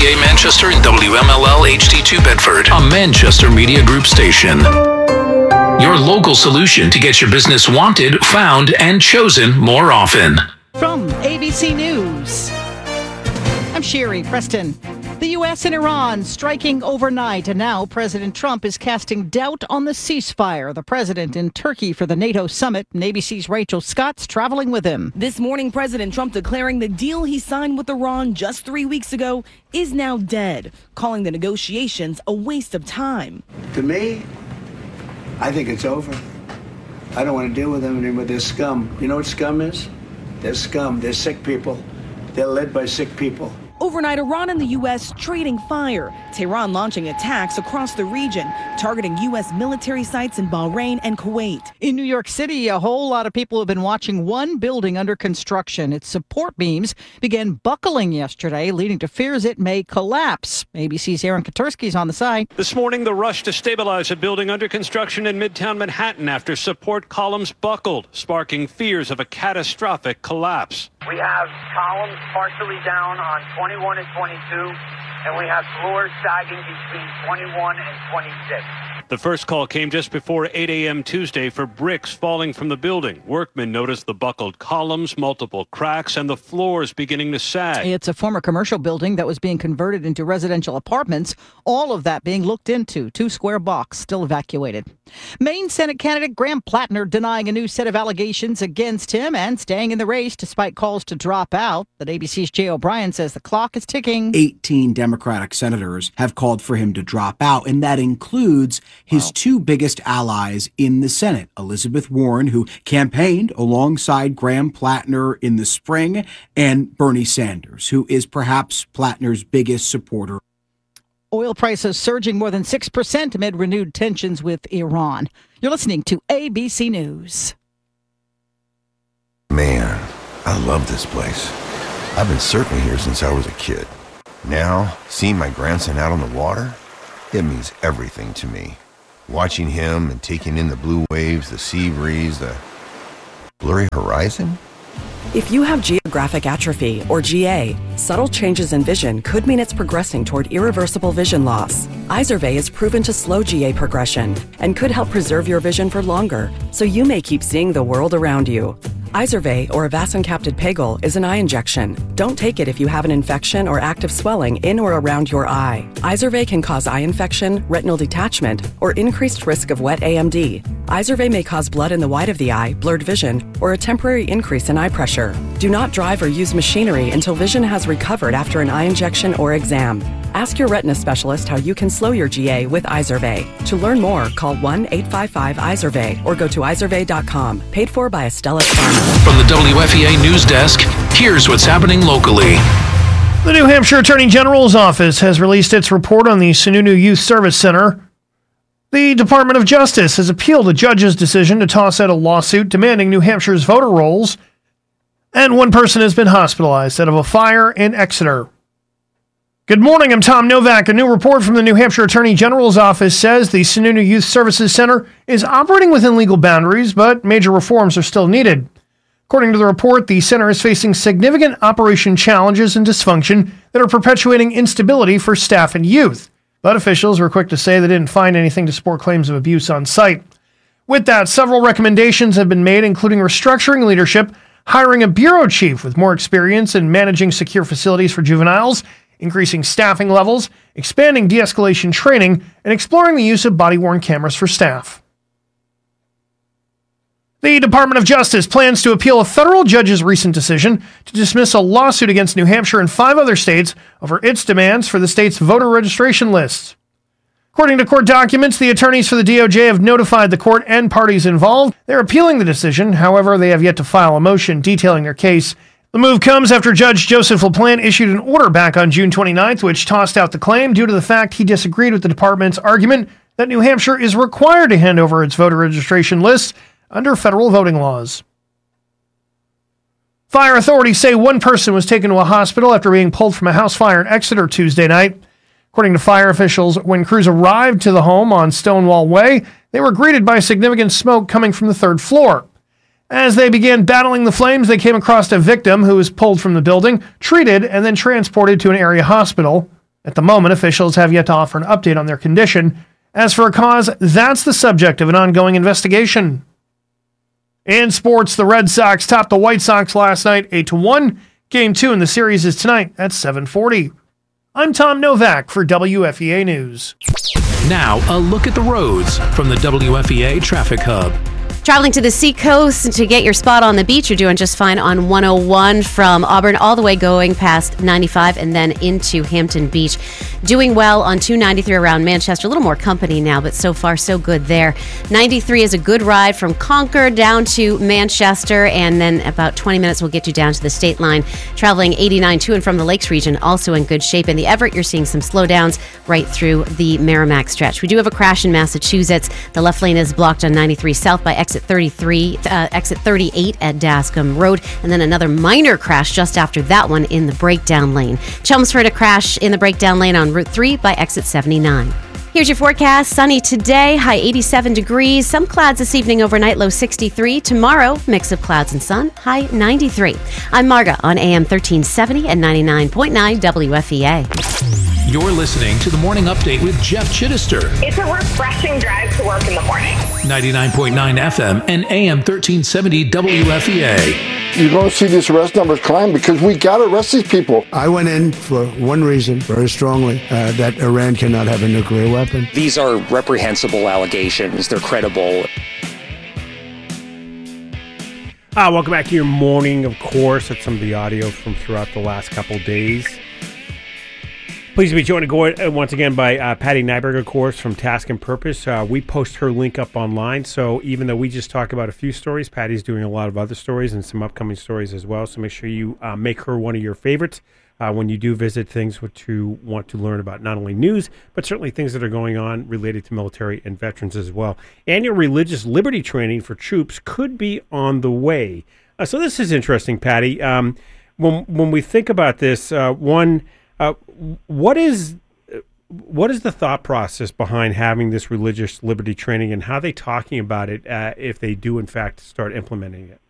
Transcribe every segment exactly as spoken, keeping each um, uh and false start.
A Manchester and W M L L H D two Bedford, a Manchester Media Group station. Your local solution to get your business wanted, found, and chosen more often. From A B C News, I'm Sherry Preston. The U S and Iran striking overnight, and now President Trump is casting doubt on the ceasefire. The president in Turkey for the NATO summit, and A B C's Rachel Scott's traveling with him. This morning, President Trump declaring the deal he signed with Iran just three weeks ago is now dead, calling the negotiations a waste of time. To me, I think it's over. I don't want to deal with them anymore. They're scum. You know what scum is? They're scum. They're sick people. They're led by sick people. Overnight, Iran and the U S trading fire. Tehran launching attacks across the region, targeting U S military sites in Bahrain and Kuwait. In New York City, a whole lot of people have been watching one building under construction. Its support beams began buckling yesterday, leading to fears it may collapse. A B C's Aaron Katursky is on the site. This morning, the rush to stabilize a building under construction in Midtown Manhattan after support columns buckled, sparking fears of a catastrophic collapse. We have columns partially down on twenty-one and twenty-two, and we have floors sagging between twenty-one and twenty-six. The first call came just before eight a.m. Tuesday for bricks falling from the building. Workmen noticed the buckled columns, multiple cracks, and the floors beginning to sag. It's a former commercial building that was being converted into residential apartments. All of that being looked into. Two square blocks still evacuated. Maine Senate candidate Graham Plattner denying a new set of allegations against him and staying in the race despite calls to drop out. But A B C's Jay O'Brien says the clock is ticking. eighteen Democratic senators have called for him to drop out, and that includes his wow. two biggest allies in the Senate, Elizabeth Warren, who campaigned alongside Graham Plattner in the spring, and Bernie Sanders, who is perhaps Plattner's biggest supporter. Oil prices surging more than six percent amid renewed tensions with Iran. You're listening to A B C News. Man, I love this place. I've been surfing here since I was a kid. Now, seeing my grandson out on the water, it means everything to me. Watching him and taking in the blue waves, the sea breeze, the blurry horizon. If you have geographic atrophy, or G A, subtle changes in vision could mean it's progressing toward irreversible vision loss. Izervay is proven to slow G A progression and could help preserve your vision for longer, so you may keep seeing the world around you. Izervay, or avacincaptad pegol, is an eye injection. Don't take it if you have an infection or active swelling in or around your eye. Izervay can cause eye infection, retinal detachment, or increased risk of wet A M D. Izervay may cause blood in the white of the eye, blurred vision, or a temporary increase in eye pressure. Do not drive or use machinery until vision has recovered after an eye injection or exam. Ask your retina specialist how you can slow your G A with Izervay. To learn more, call one eight five five Izervay or go to izervay dot com. Paid for by Astellas Pharma. From the W F E A News Desk, here's what's happening locally. The New Hampshire Attorney General's office has released its report on the Sununu Youth Service Center. The Department of Justice has appealed a judge's decision to toss out a lawsuit demanding New Hampshire's voter rolls, and one person has been hospitalized out of a fire in Exeter. Good morning, I'm Tom Novak. A new report from the New Hampshire Attorney General's office says the Sununu Youth Services Center is operating within legal boundaries, but major reforms are still needed. According to the report, the center is facing significant operation challenges and dysfunction that are perpetuating instability for staff and youth. But officials were quick to say they didn't find anything to support claims of abuse on site. With that, several recommendations have been made, including restructuring leadership, hiring a bureau chief with more experience in managing secure facilities for juveniles, increasing staffing levels, expanding de-escalation training, and exploring the use of body-worn cameras for staff. The Department of Justice plans to appeal a federal judge's recent decision to dismiss a lawsuit against New Hampshire and five other states over its demands for the state's voter registration lists. According to court documents, the attorneys for the D O J have notified the court and parties involved. They're appealing the decision. However, they have yet to file a motion detailing their case. The move comes after Judge Joseph LaPlante issued an order back on June twenty-ninth, which tossed out the claim due to the fact he disagreed with the department's argument that New Hampshire is required to hand over its voter registration lists under federal voting laws. Fire authorities say one person was taken to a hospital after being pulled from a house fire in Exeter Tuesday night. According to fire officials, when crews arrived to the home on Stonewall Way, they were greeted by significant smoke coming from the third floor. As they began battling the flames, they came across a victim who was pulled from the building, treated, and then transported to an area hospital. At the moment, officials have yet to offer an update on their condition. As for a cause, that's the subject of an ongoing investigation. In sports, the Red Sox topped the White Sox last night eight to one. Game two in the series is tonight at seven forty. I'm Tom Novak for W F E A News. Now, a look at the roads from the W F E A Traffic Hub. Traveling to the Seacoast to get your spot on the beach, you're doing just fine on one oh one from Auburn all the way going past ninety-five and then into Hampton Beach. Doing well on two ninety-three around Manchester. A little more company now, but so far so good there. ninety-three is a good ride from Concord down to Manchester, and then about twenty minutes will get you down to the state line. Traveling eighty-nine to and from the Lakes region, also in good shape. In the Everett, you're seeing some slowdowns right through the Merrimack stretch. We do have a crash in Massachusetts. The left lane is blocked on ninety-three south by exit thirty-three, uh, exit thirty-eight at Dascombe Road, and then another minor crash just after that one in the breakdown lane. Chelmsford, a crash in the breakdown lane on Route three by exit seventy-nine. Here's your forecast. Sunny today, high eighty-seven degrees. Some clouds this evening, overnight, low sixty-three. Tomorrow, mix of clouds and sun, high ninety-three. I'm Marga on A M thirteen seventy and ninety-nine point nine W F E A. You're listening to the Morning Update with Jeff Chittister. It's a refreshing drive to work in the morning. ninety-nine point nine F M and A M thirteen seventy W F E A. You're going to see these arrest numbers climb because we got to arrest these people. I went in for one reason, very strongly, uh, that Iran cannot have a nuclear weapon. These are reprehensible allegations. They're credible. Ah, welcome back to your morning, of course. That's some of the audio from throughout the last couple days. Pleased to be joined once again by uh, Patty Nyberg, of course, from Task and Purpose. Uh, we post her link up online, so even though we just talk about a few stories, Patty's doing a lot of other stories and some upcoming stories as well, so make sure you uh, make her one of your favorites uh, when you do visit things which you want to learn about, not only news, but certainly things that are going on related to military and veterans as well. Annual religious liberty training for troops could be on the way. Uh, so this is interesting, Patty. Um, when, when we think about this, uh, one... Uh, what is what is the thought process behind having this religious liberty training, and how are they talking about it uh, if they do, in fact, start implementing it?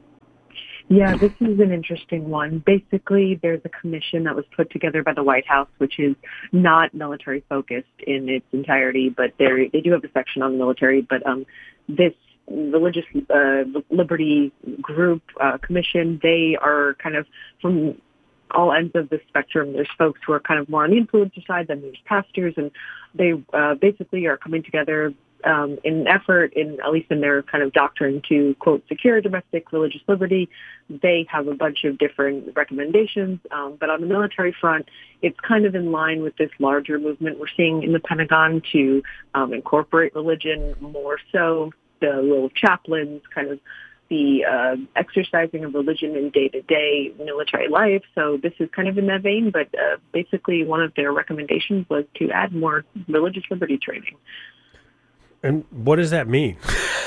Yeah, this is an interesting one. Basically, there's a commission that was put together by the White House, which is not military-focused in its entirety, but they they do have a section on the military. But um, this religious uh, liberty group uh, commission, they are kind of from all ends of the spectrum. There's folks who are kind of more on the influencer side, then there's pastors, and they uh, basically are coming together um, in an effort, in at least in their kind of doctrine, to, quote, secure domestic religious liberty. They have a bunch of different recommendations, um, but on the military front, it's kind of in line with this larger movement we're seeing in the Pentagon to um, incorporate religion more so, the role of chaplains, kind of the uh, exercising of religion in day-to-day military life. So this is kind of in that vein, but uh, basically one of their recommendations was to add more religious liberty training. And what does that mean?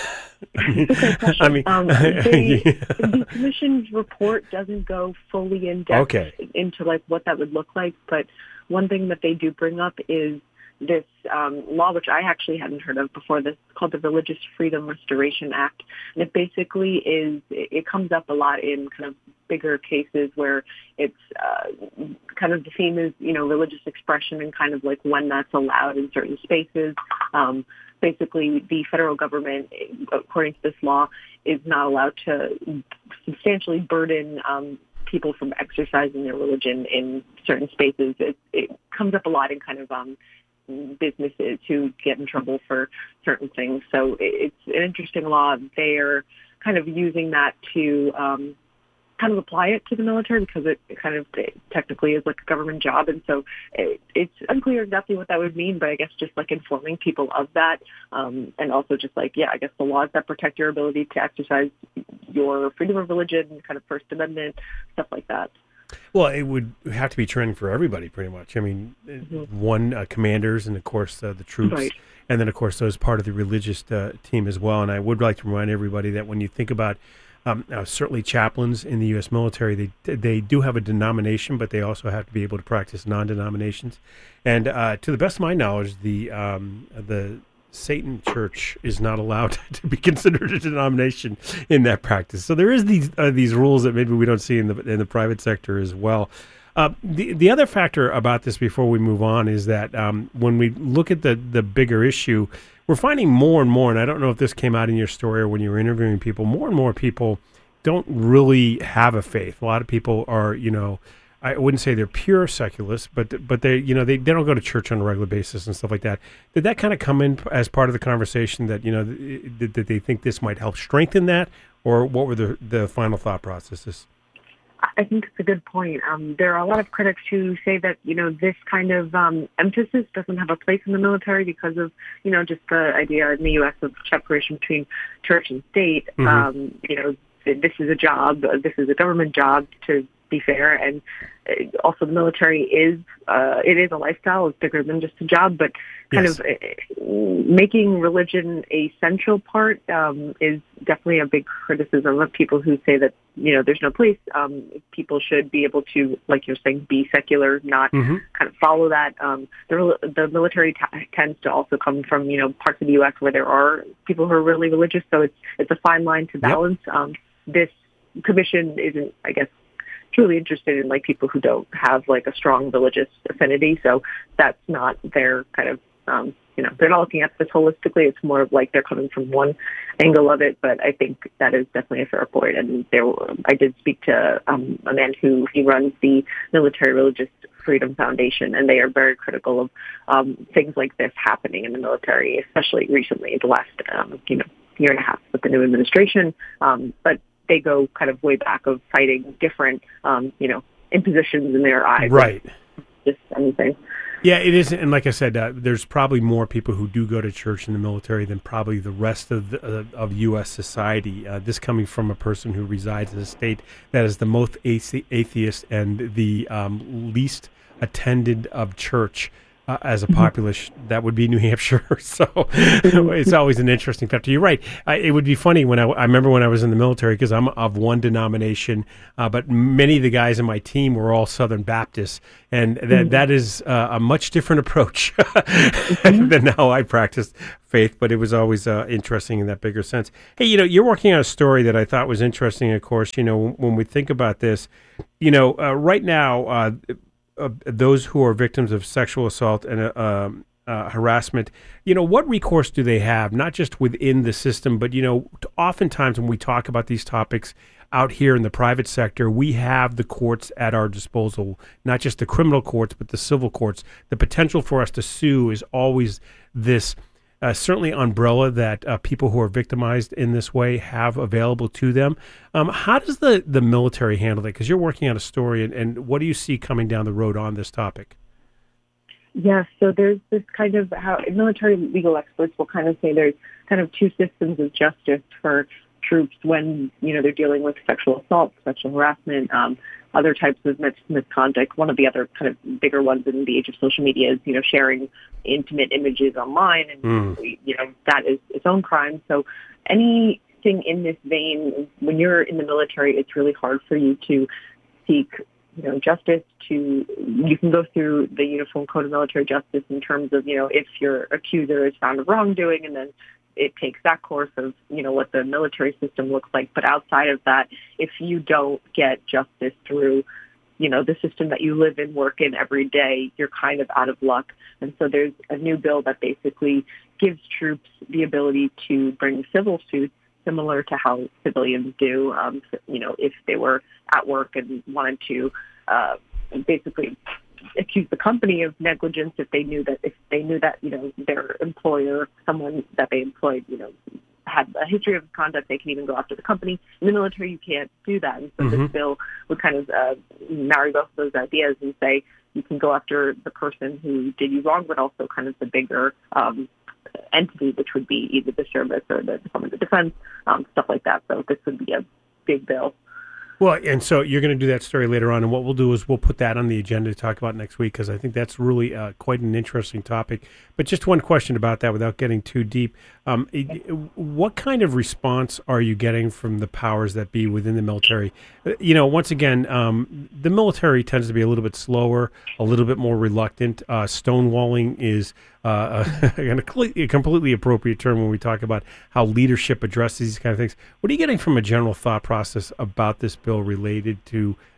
I mean, I mean um, they, the commission's report doesn't go fully in depth okay. into like what that would look like, but one thing that they do bring up is this um, law, which I actually hadn't heard of before, this called the Religious Freedom Restoration Act. And it basically is, it comes up a lot in kind of bigger cases where it's uh, kind of the theme is, you know, religious expression and kind of like when that's allowed in certain spaces. Um, basically, the federal government, according to this law, is not allowed to substantially burden um, people from exercising their religion in certain spaces. It, it comes up a lot in kind of um, businesses who get in trouble for certain things. So it's an interesting law. They're kind of using that to um, kind of apply it to the military because it kind of it technically is like a government job. And so it, it's unclear exactly what that would mean, but I guess just like informing people of that. Um, and also just like, yeah, I guess the laws that protect your ability to exercise your freedom of religion, kind of First Amendment, stuff like that. Well, it would have to be training for everybody, pretty much. I mean, mm-hmm. one, uh, commanders, and of course uh, the troops, right. and then of course those part of the religious uh, team as well. And I would like to remind everybody that when you think about um, uh, certainly chaplains in the U S military, they they do have a denomination, but they also have to be able to practice non-denominations. And uh, to the best of my knowledge, the um, the Satan Church is not allowed to be considered a denomination in that practice. So there is these uh, these rules that maybe we don't see in the in the private sector as well. Uh, the the other factor about this, before we move on, is that um, when we look at the the bigger issue, we're finding more and more, and I don't know if this came out in your story or when you were interviewing people, more and more people don't really have a faith. A lot of people are, you know, I wouldn't say they're pure secularists, but but they, you know, they, they don't go to church on a regular basis and stuff like that. Did that kind of come in as part of the conversation that, you know, that, that they think this might help strengthen that, or what were the the final thought processes? I think it's a good point. Um, there are a lot of critics who say that, you know, this kind of um, emphasis doesn't have a place in the military because of, you know, just the idea in the U S of separation between church and state. Mm-hmm. Um, you know, this is a job, this is a government job, to be fair, and also the military is, uh, it is a lifestyle, it's bigger than just a job, but kind yes. of uh, making religion a central part um, is definitely a big criticism of people who say that, you know, there's no place. Um, people should be able to, like you're saying, be secular, not mm-hmm. kind of follow that. Um, the, the military t- tends to also come from, you know, parts of the U S where there are people who are really religious, so it's it's a fine line to balance. Yep. Um, this commission isn't, I guess, truly interested in like people who don't have like a strong religious affinity, so that's not their kind of um you know, they're not looking at this holistically. It's more of like they're coming from one angle of it, but I think that is definitely a fair point. And there, I did speak to um, a man who he runs the Military Religious Freedom Foundation, and they are very critical of um, things like this happening in the military, especially recently, the last um, you know year and a half with the new administration. Um, but they go kind of way back of fighting different, um, you know, impositions in their eyes. Right. Just anything. Yeah, it is. And like I said, uh, there's probably more people who do go to church in the military than probably the rest of the, uh, of U S society. Uh, this coming from a person who resides in a state that is the most athe- atheist and the um, least attended of church. Uh, as a populace, that would be New Hampshire. So it's always an interesting factor. You're right. Uh, it would be funny when I, I remember when I was in the military, because I'm of one denomination, uh, but many of the guys in my team were all Southern Baptists, and that mm-hmm. that is uh, a much different approach mm-hmm. than how I practiced faith. But it was always uh, interesting in that bigger sense. Hey, you know, you're working on a story that I thought was interesting. Of course, you know, when we think about this, you know, uh, right now. Uh, Uh, those who are victims of sexual assault and uh, um, uh, harassment, you know, what recourse do they have, not just within the system, but, you know, oftentimes when we talk about these topics out here in the private sector, we have the courts at our disposal, not just the criminal courts, but the civil courts. The potential for us to sue is always this Uh, certainly umbrella that uh, people who are victimized in this way have available to them. Um, how does the, the military handle that? Because you're working on a story, and, and what do you see coming down the road on this topic? Yes, so there's this kind of how military legal experts will kind of say there's kind of two systems of justice for troops when, you know, they're dealing with sexual assault, sexual harassment, um, other types of mis- misconduct. One of the other kind of bigger ones in the age of social media is, you know, sharing intimate images online, and mm. you know, that is its own crime. So anything in this vein, when you're in the military, it's really hard for you to seek, you know, justice. To you can go through the Uniform Code of Military Justice in terms of, you know, if your accuser is found of wrongdoing, and then it takes that course of, you know, what the military system looks like. But outside of that, if you don't get justice through, you know, the system that you live and work in every day, you're kind of out of luck. And so there's a new bill that basically gives troops the ability to bring civil suits similar to how civilians do, um, you know, if they were at work and wanted to uh, basically accuse the company of negligence if they knew that if they knew that, you know, their employer, someone that they employed, you know, had a history of conduct, they can even go after the company. In the military, you can't do that. And so mm-hmm. this bill would kind of uh, marry both of those ideas and say you can go after the person who did you wrong, but also kind of the bigger um, entity, which would be either the service or the Department of Defense, um, stuff like that. So this would be a big bill. Well, and so you're going to do that story later on, and what we'll do is we'll put that on the agenda to talk about next week, because I think that's really uh, quite an interesting topic. But just one question about that without getting too deep. Um, what kind of response are you getting from the powers that be within the military? You know, once again, um, the military tends to be a little bit slower, a little bit more reluctant. Uh, stonewalling is uh, a, a completely appropriate term when we talk about how leadership addresses these kind of things. What are you getting from a general thought process about this bill related to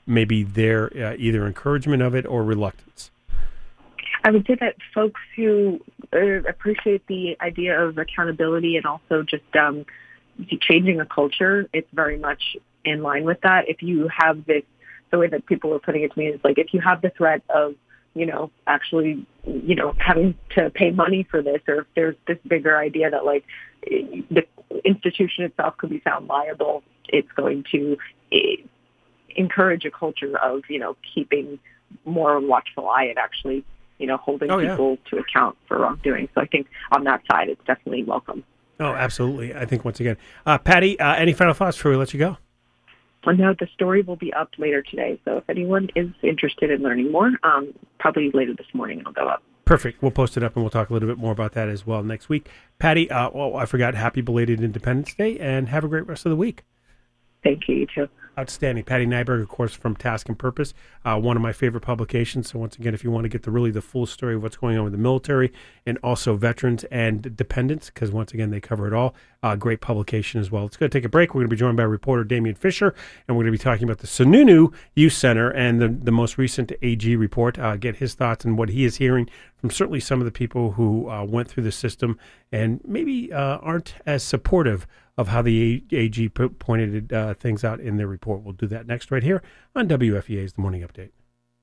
maybe their uh, either encouragement of it or reluctance? I would say that folks who uh, appreciate the idea of accountability and also just um, changing a culture, it's very much in line with that. If you have this, the way that people are putting it to me is like, if you have the threat of, you know, actually, you know, having to pay money for this, or if there's this bigger idea that like the institution itself could be found liable, it's going to uh, encourage a culture of, you know, keeping more of a watchful eye and actually, you know, holding oh, yeah. people to account for wrongdoing. So I think on that side, it's definitely welcome. Oh, absolutely. I think once again, uh, Patty, uh, any final thoughts before we let you go? Well, no, the story will be up later today. So if anyone is interested in learning more, um, probably later this morning it'll go up. Perfect. We'll post it up and we'll talk a little bit more about that as well next week. Patty, uh, oh, I forgot, happy belated Independence Day and have a great rest of the week. Thank you, you too. Outstanding. Patty Nyberg, of course, from Task and Purpose, uh, one of my favorite publications. So once again, if you want to get the really the full story of what's going on with the military and also veterans and dependents, because once again, they cover it all, uh, great publication as well. Let's go take a break. We're going to be joined by reporter Damian Fisher, and we're going to be talking about the Sununu Youth Center and the, the most recent A G report, uh, get his thoughts and what he is hearing from certainly some of the people who uh, went through the system and maybe uh, aren't as supportive of how the A G pointed uh, things out in their report. We'll do that next right here on W F E A's The Morning Update.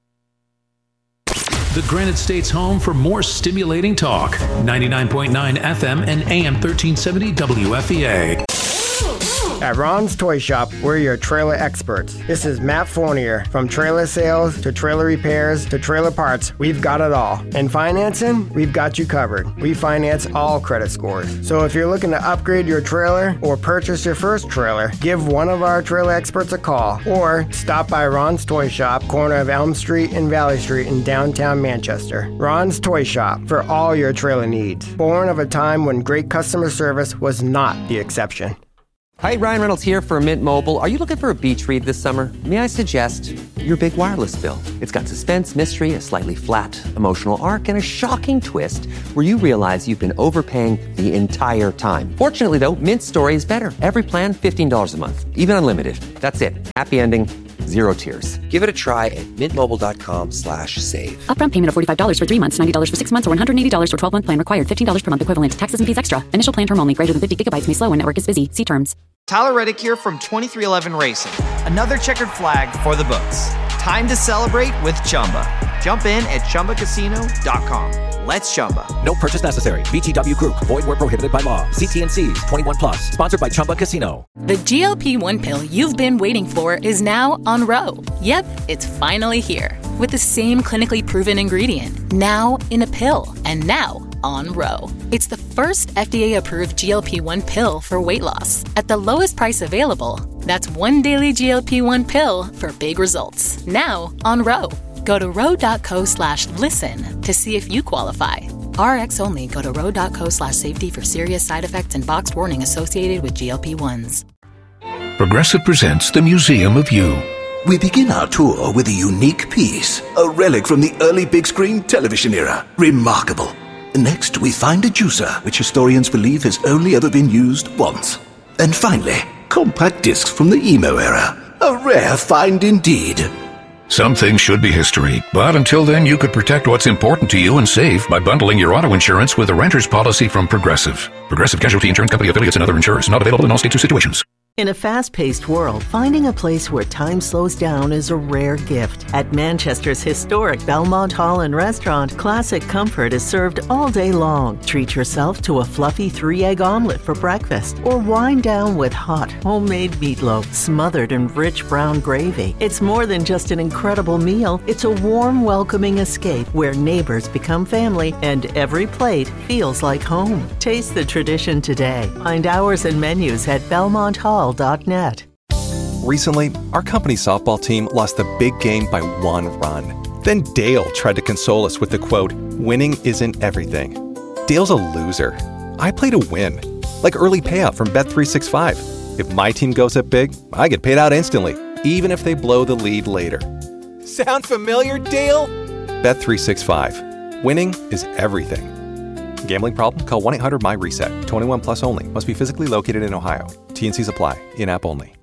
The Granite State's home for more stimulating talk. ninety-nine point nine F M and A M thirteen seventy W F E A. At Ron's Toy Shop, we're your trailer experts. This is Matt Fournier. From trailer sales to trailer repairs to trailer parts, we've got it all. And financing, we've got you covered. We finance all credit scores. So if you're looking to upgrade your trailer or purchase your first trailer, give one of our trailer experts a call or stop by Ron's Toy Shop, corner of Elm Street and Valley Street in downtown Manchester. Ron's Toy Shop for all your trailer needs. Born of a time when great customer service was not the exception. Hi, Ryan Reynolds here for Mint Mobile. Are you looking for a beach read this summer? May I suggest your big wireless bill? It's got suspense, mystery, a slightly flat emotional arc, and a shocking twist where you realize you've been overpaying the entire time. Fortunately, though, Mint's story is better. Every plan, fifteen dollars a month, even unlimited. That's it. Happy ending, zero tears. Give it a try at mintmobile.com slash save. Upfront payment of forty-five dollars for three months, ninety dollars for six months, or one hundred eighty dollars for twelve-month plan required. fifteen dollars per month equivalent. Taxes and fees extra. Initial plan term only. Greater than fifty gigabytes may slow when network is busy. See terms. Tyler Reddick here from twenty-three eleven Racing. Another checkered flag for the books. Time to celebrate with Chumba. Jump in at chumba casino dot com. Let's Chumba. No purchase necessary. V G W Group. Void where prohibited by law. See T and C's. twenty-one plus. Sponsored by Chumba Casino. The G L P one pill you've been waiting for is now on Ro. Yep, it's finally here. With the same clinically proven ingredient. Now in a pill. And now on Ro. It's the first F D A-approved G L P one pill for weight loss. At the lowest price available. That's one daily G L P one pill for big results. Now on Ro. Go to ro.co slash listen to see if you qualify. R X only. Go to ro.co slash safety for serious side effects and boxed warning associated with G L P ones. Progressive presents the Museum of You. We begin our tour with a unique piece, a relic from the early big screen television era. Remarkable. Next, we find a juicer, which historians believe has only ever been used once. And finally, compact discs from the emo era. A rare find indeed. Some things should be history, but until then you could protect what's important to you and save by bundling your auto insurance with a renter's policy from Progressive. Progressive Casualty Insurance Company affiliates and other insurers. Not available in all states or situations. In a fast-paced world, finding a place where time slows down is a rare gift. At Manchester's historic Belmont Hall and Restaurant, classic comfort is served all day long. Treat yourself to a fluffy three-egg omelet for breakfast, or wind down with hot, homemade meatloaf smothered in rich brown gravy. It's more than just an incredible meal. It's a warm, welcoming escape where neighbors become family and every plate feels like home. Taste the tradition today. Find hours and menus at belmont hall dot net. Recently, our company's softball team lost the big game by one run. Then Dale tried to console us with the quote, "Winning isn't everything." Dale's a loser. I play to win. Like early payout from Bet three sixty-five. If my team goes up big, I get paid out instantly, even if they blow the lead later. Sound familiar, Dale? Bet three sixty-five. Winning is everything. Gambling problem? Call one eight hundred M Y RESET. twenty-one plus only. Must be physically located in Ohio. T and C's apply. In-app only.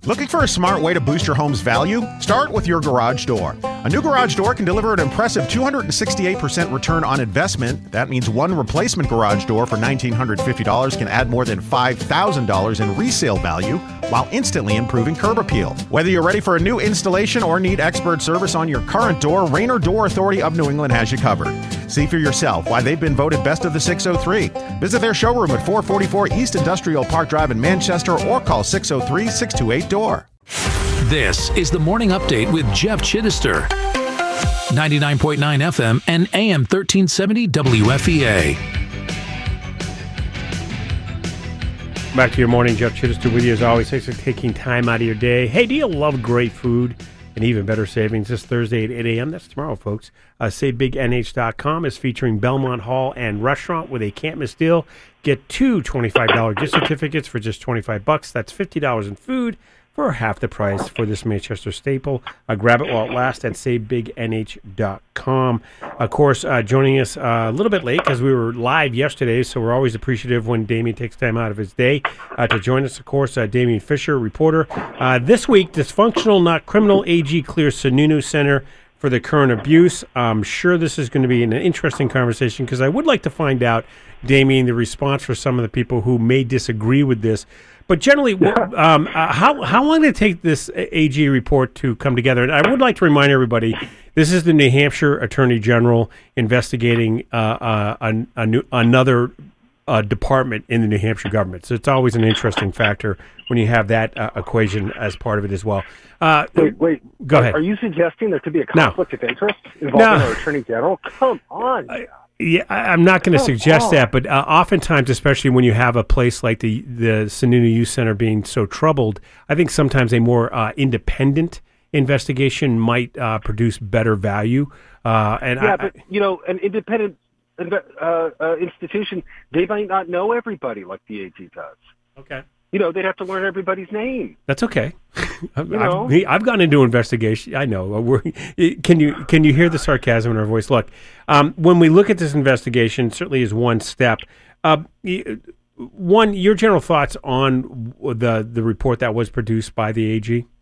Looking for a smart way to boost your home's value? Start with your garage door. A new garage door can deliver an impressive two hundred sixty-eight percent return on investment. That means one replacement garage door for one thousand nine hundred fifty dollars can add more than five thousand dollars in resale value while instantly improving curb appeal. Whether you're ready for a new installation or need expert service on your current door, Rainer Door Authority of New England has you covered. See for yourself why they've been voted best of the six oh three. Visit their showroom at four forty-four East Industrial Park Drive in Manchester or call six oh three, six two eight, D O O R. This is the Morning Update with Jeff Chittister. ninety-nine point nine F M and A M thirteen seventy W F E A. Back to your morning, Jeff Chittister with you as always. Thanks for taking time out of your day. Hey, do you love great food and even better savings this Thursday at eight a.m.? That's tomorrow, folks. Uh, Save Big N H dot com is featuring Belmont Hall and Restaurant with a can't miss deal. Get two twenty-five dollars gift certificates for just twenty-five bucks. That's fifty dollars in food for half the price for this Manchester staple. Uh, grab it while it lasts at Save Big N H dot com. Of course, uh, joining us uh, a little bit late because we were live yesterday, so we're always appreciative when Damien takes time out of his day uh, to join us. Of course, uh, Damien Fisher, reporter. Uh, this week, dysfunctional, not criminal, A G clears Sununu Center for the current abuse. I'm sure this is going to be an interesting conversation because I would like to find out, Damien, the response for some of the people who may disagree with this. But generally, um, uh, how how long did it take this A G report to come together? And I would like to remind everybody, this is the New Hampshire Attorney General investigating uh, uh, a, a new, another uh, department in the New Hampshire government. So it's always an interesting factor when you have that uh, equation as part of it as well. Uh, wait, wait. Go ahead. Are you suggesting there could be a conflict no. of interest involving no. our Attorney General? Come on. I, Yeah, I- I'm not going to suggest that, but uh, oftentimes, especially when you have a place like the the Sununu Youth Center being so troubled, I think sometimes a more uh, independent investigation might uh, produce better value. Uh, and yeah, I, but, you know, an independent uh, uh, institution, they might not know everybody like the A G does. Okay. You know, they'd have to learn everybody's name. That's okay. I've, You know? I've, I've gone into investigation. I know. We're, can you can you hear the sarcasm in our voice? Look, um, when we look at this investigation, certainly is one step. Uh, one, your general thoughts on the the report that was produced by the A G?